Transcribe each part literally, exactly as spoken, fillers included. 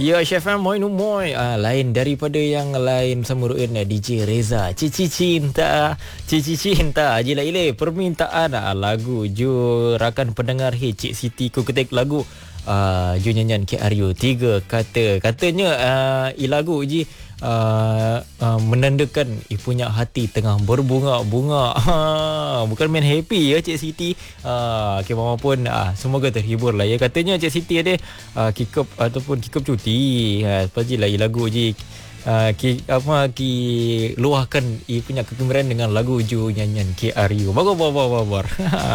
Ya, Chef M, moi nu moi. Ah, lain daripada yang lain bersama Ruin D J Reza. Cici Cinta, Cici Cinta. Jila ile permintaan ah, lagu ju rakan pendengar hey Cik Siti ku ketik lagu ah, ju nyanyian K R U tiga kata. Katanya ah, i lagu ji Uh, uh, menandakan i punya hati tengah berbunga-bunga. Ha, bukan main happy ya Cik Siti. Uh, okay, mama pun uh, semoga terhibur lah ya. Katanya Cik Siti ada uh, kikap ataupun kikap cuti. Ha, lepas je lah i lagu je uh, ki, apa ki luahkan i punya kegembiraan dengan lagu ju nyanyian K R U. Bagus bagus bagus.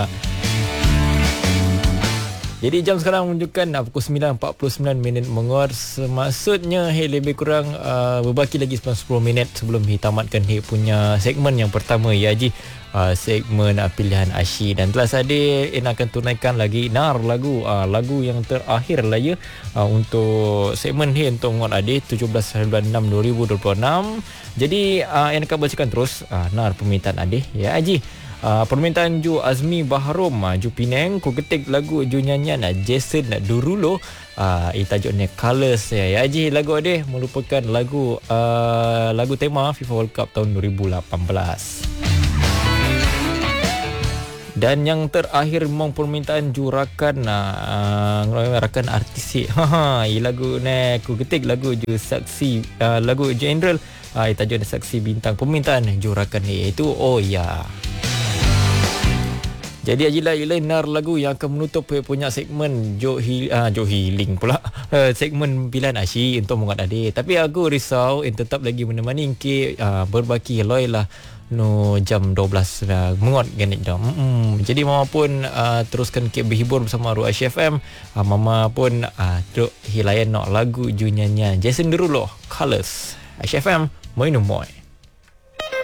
Jadi jam sekarang menunjukkan uh, pukul sembilan empat puluh sembilan minit menguat. Maksudnya hey, lebih kurang uh, berbaki lagi sepuluh minit sebelum hey, tamatkan hey, punya segmen yang pertama ya Haji. Uh, segmen uh, pilihan Ashi, dan telah sahaja in akan tunaikan lagi Nar lagu uh, lagu yang terakhir lah ya uh, untuk segmen hey, untuk menguat adik tujuh belas bulan enam dua ribu dua puluh enam. Jadi uh, yang akan bacakan terus uh, Nar permintaan adik ya Haji. Uh, permintaan Ju Azmi Bahrom, uh, Ju Penang, ku ketik lagu Ju nyanyian uh, Jason Derulo. Uh, i tajuknya Colors ya. Ya Haji, lagu dia merupakan lagu uh, lagu tema FIFA World Cup tahun dua ribu lapan belas. Dan yang terakhir memang permintaan Ju rakan uh, rakan artis. Ha i lagu ni ku ketik lagu Ju Saksi, uh, lagu General, uh, i tajuknya Saksi Bintang. Permintaan Ju rakan ni iaitu Oh Ya. Jadi ajilah ilain Nar lagu yang akan menutup punya segmen Jo Heal, ah, Jo Healing pula. Uh, segmen pilihan Ashi untuk mengat adik. Tapi aku risau in tetap lagi menemani ke uh, berbaki loy lah no jam dua belas uh, mengat ganit dah. Mm-mm. Jadi mama pun uh, teruskan ke berhibur bersama Ruai F M. Uh, mama pun uh, duk hilayan nak lagu ju nyanyian Jason Derulo Colors. H F M, moi no moi.